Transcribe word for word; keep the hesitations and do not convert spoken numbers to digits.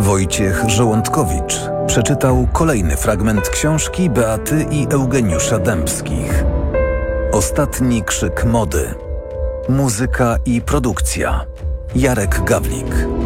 Wojciech Żołądkowicz przeczytał kolejny fragment książki Beaty i Eugeniusza Dębskich. Ostatni krzyk mody. Muzyka i produkcja. Jarek Gawlik.